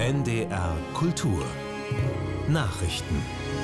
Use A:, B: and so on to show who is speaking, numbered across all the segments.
A: NDR Kultur Nachrichten.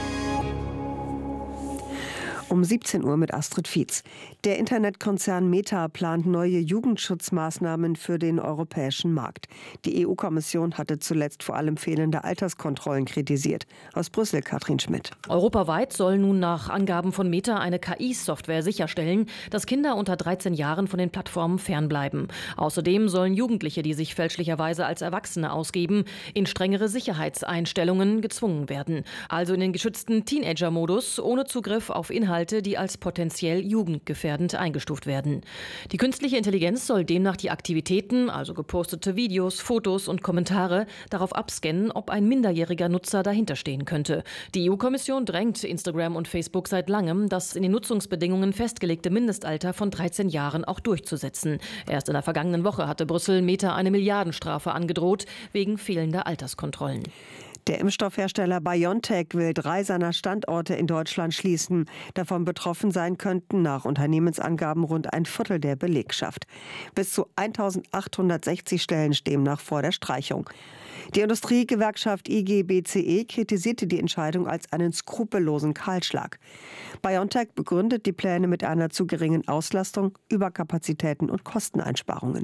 B: Um 17 Uhr mit Astrid Fietz. Der Internetkonzern Meta plant neue Jugendschutzmaßnahmen für den europäischen Markt. Die EU-Kommission hatte zuletzt vor allem fehlende Alterskontrollen kritisiert. Aus Brüssel Katrin Schmidt.
C: Europaweit soll nun nach Angaben von Meta eine KI-Software sicherstellen, dass Kinder unter 13 Jahren von den Plattformen fernbleiben. Außerdem sollen Jugendliche, die sich fälschlicherweise als Erwachsene ausgeben, in strengere Sicherheitseinstellungen gezwungen werden. Also in den geschützten Teenager-Modus ohne Zugriff auf Inhalte, die als potenziell jugendgefährdend eingestuft werden. Die künstliche Intelligenz soll demnach die Aktivitäten, also gepostete Videos, Fotos und Kommentare, darauf abscannen, ob ein minderjähriger Nutzer dahinterstehen könnte. Die EU-Kommission drängt Instagram und Facebook seit langem, das in den Nutzungsbedingungen festgelegte Mindestalter von 13 Jahren auch durchzusetzen. Erst in der vergangenen Woche hatte Brüssel Meta eine Milliardenstrafe angedroht, wegen fehlender Alterskontrollen.
B: Der Impfstoffhersteller BioNTech will 3 seiner Standorte in Deutschland schließen. Davon betroffen sein könnten nach Unternehmensangaben rund ein Viertel der Belegschaft. Bis zu 1860 Stellen stehen nach vor der Streichung. Die Industriegewerkschaft IG BCE kritisierte die Entscheidung als einen skrupellosen Kahlschlag. BioNTech begründet die Pläne mit einer zu geringen Auslastung, Überkapazitäten und Kosteneinsparungen.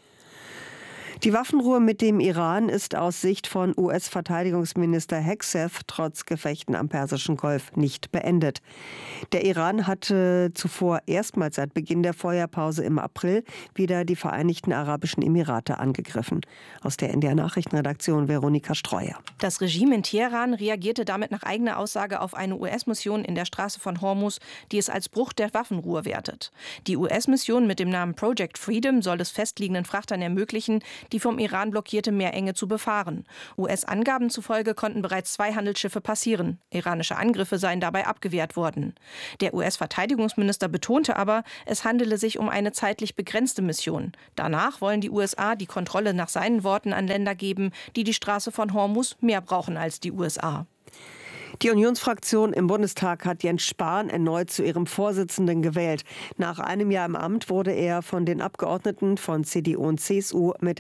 B: Die Waffenruhe mit dem Iran ist aus Sicht von US-Verteidigungsminister Hegseth trotz Gefechten am Persischen Golf nicht beendet. Der Iran hatte zuvor erstmals seit Beginn der Feuerpause im April wieder die Vereinigten Arabischen Emirate angegriffen. Aus der NDR Nachrichtenredaktion Veronika Streuer.
D: Das Regime in Teheran reagierte damit nach eigener Aussage auf eine US-Mission in der Straße von Hormuz, die es als Bruch der Waffenruhe wertet. Die US-Mission mit dem Namen Project Freedom soll es festliegenden Frachtern ermöglichen, die vom Iran blockierte Meerenge zu befahren. US-Angaben zufolge konnten bereits 2 Handelsschiffe passieren. Iranische Angriffe seien dabei abgewehrt worden. Der US-Verteidigungsminister betonte aber, es handele sich um eine zeitlich begrenzte Mission. Danach wollen die USA die Kontrolle nach seinen Worten an Länder geben, die die Straße von Hormuz mehr brauchen als die USA.
B: Die Unionsfraktion im Bundestag hat Jens Spahn erneut zu ihrem Vorsitzenden gewählt. Nach einem Jahr im Amt wurde er von den Abgeordneten von CDU und CSU mit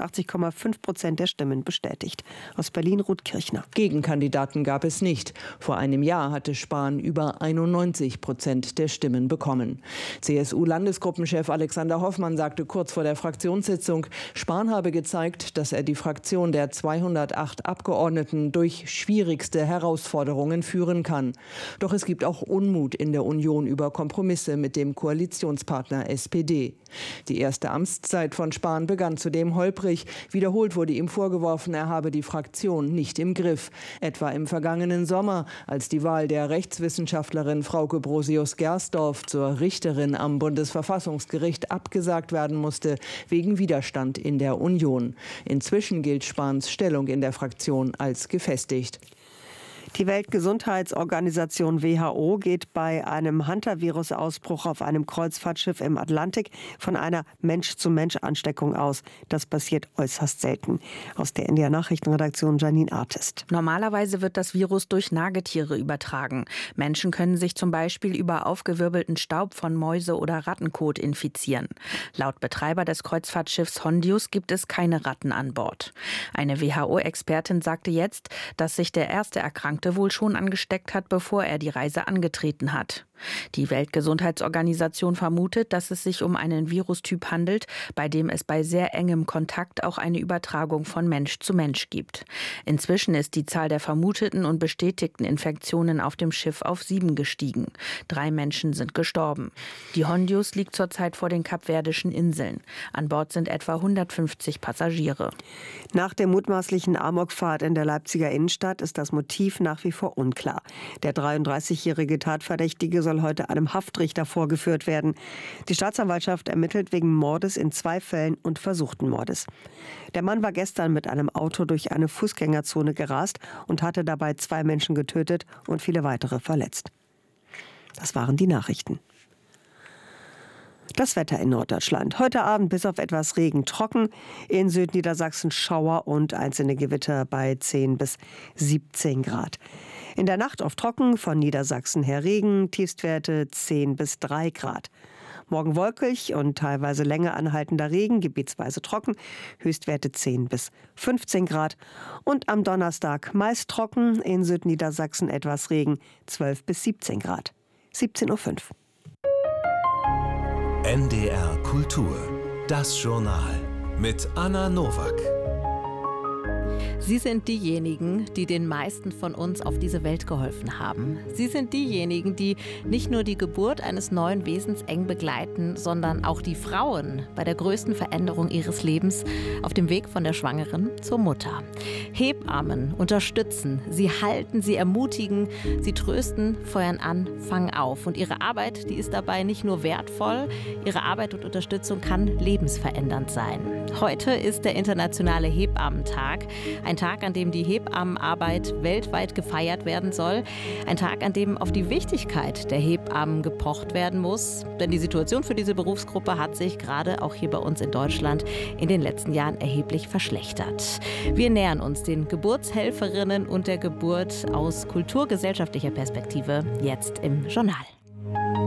B: 86,5% der Stimmen bestätigt. Aus Berlin Ruth Kirchner.
E: Gegenkandidaten gab es nicht. Vor einem Jahr hatte Spahn über 91% der Stimmen bekommen. CSU-Landesgruppenchef Alexander Hoffmann sagte kurz vor der Fraktionssitzung, Spahn habe gezeigt, dass er die Fraktion der 208 Abgeordneten durch schwierigste Herausforderungen führen kann. Doch es gibt auch Unmut in der Union über Kompromisse mit dem Koalitionspartner SPD. Die erste Amtszeit von Spahn begann zudem holprig. Wiederholt wurde ihm vorgeworfen, er habe die Fraktion nicht im Griff. Etwa im vergangenen Sommer, als die Wahl der Rechtswissenschaftlerin Frauke Brosius-Gersdorf zur Richterin am Bundesverfassungsgericht abgesagt werden musste, wegen Widerstand in der Union. Inzwischen gilt Spahns Stellung in der Fraktion als gefestigt.
B: Die Weltgesundheitsorganisation WHO geht bei einem Hantavirus-Ausbruch auf einem Kreuzfahrtschiff im Atlantik von einer Mensch-zu-Mensch-Ansteckung aus. Das passiert äußerst selten. Aus der NDR Nachrichtenredaktion Janine Artist.
F: Normalerweise wird das Virus durch Nagetiere übertragen. Menschen können sich zum Beispiel über aufgewirbelten Staub von Mäuse- oder Rattenkot infizieren. Laut Betreiber des Kreuzfahrtschiffs Hondius gibt es keine Ratten an Bord. Eine WHO-Expertin sagte jetzt, dass sich der erste Erkrankte wohl schon angesteckt hat, bevor er die Reise angetreten hat. Die Weltgesundheitsorganisation vermutet, dass es sich um einen Virustyp handelt, bei dem es bei sehr engem Kontakt auch eine Übertragung von Mensch zu Mensch gibt. Inzwischen ist die Zahl der vermuteten und bestätigten Infektionen auf dem Schiff auf 7 gestiegen. 3 Menschen sind gestorben. Die Hondius liegt zurzeit vor den Kapverdischen Inseln. An Bord sind etwa 150 Passagiere.
B: Nach der mutmaßlichen Amokfahrt in der Leipziger Innenstadt ist das Motiv nach wie vor unklar. Der 33-jährige Tatverdächtige soll heute einem Haftrichter vorgeführt werden. Die Staatsanwaltschaft ermittelt wegen Mordes in 2 Fällen und versuchten Mordes. Der Mann war gestern mit einem Auto durch eine Fußgängerzone gerast und hatte dabei 2 Menschen getötet und viele weitere verletzt. Das waren die Nachrichten. Das Wetter in Norddeutschland. Heute Abend bis auf etwas Regen trocken. In Südniedersachsen Schauer und einzelne Gewitter bei 10 bis 17 Grad. In der Nacht oft trocken, von Niedersachsen her Regen, Tiefstwerte 10 bis 3 Grad. Morgen wolkig und teilweise länger anhaltender Regen, gebietsweise trocken, Höchstwerte 10 bis 15 Grad. Und am Donnerstag meist trocken, in Südniedersachsen etwas Regen, 12 bis 17 Grad. 17:05 Uhr.
A: NDR Kultur. Das Journal mit Anna Nowak.
G: Sie sind diejenigen, die den meisten von uns auf diese Welt geholfen haben. Sie sind diejenigen, die nicht nur die Geburt eines neuen Wesens eng begleiten, sondern auch die Frauen bei der größten Veränderung ihres Lebens auf dem Weg von der Schwangeren zur Mutter. Hebammen unterstützen, sie halten, sie ermutigen, sie trösten, feuern an, fangen auf. Und ihre Arbeit, die ist dabei nicht nur wertvoll, ihre Arbeit und Unterstützung kann lebensverändernd sein. Heute ist der Internationale Hebammentag. Ein Tag, an dem die Hebammenarbeit weltweit gefeiert werden soll. Ein Tag, an dem auf die Wichtigkeit der Hebammen gepocht werden muss. Denn die Situation für diese Berufsgruppe hat sich gerade auch hier bei uns in Deutschland in den letzten Jahren erheblich verschlechtert. Wir nähern uns den Geburtshelferinnen und der Geburt aus kulturgesellschaftlicher Perspektive jetzt im Journal.